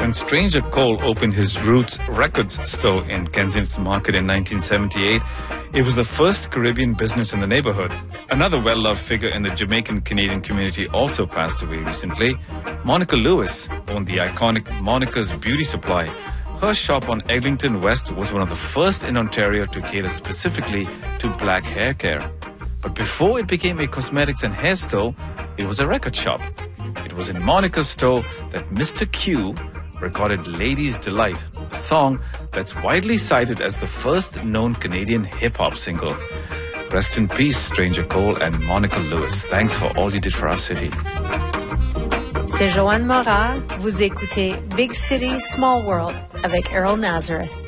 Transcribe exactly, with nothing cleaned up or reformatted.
When Stranger Cole opened his Roots Records store in Kensington Market in nineteen seventy-eight, it was the first Caribbean business in the neighborhood. Another well-loved figure in the Jamaican-Canadian community also passed away recently. Monica Lewis owned the iconic Monica's Beauty Supply. Her shop on Eglinton West was one of the first in Ontario to cater specifically to black hair care. But before it became a cosmetics and hair store, it was a record shop. It was in Monica's store that Mister Q recorded Lady's Delight, a song that's widely cited as the first known Canadian hip-hop single. Rest in peace, Stranger Cole and Monica Lewis. Thanks for all you did for our city. C'est Joanne Morat. Vous écoutez Big City, Small World avec Earl Nazareth.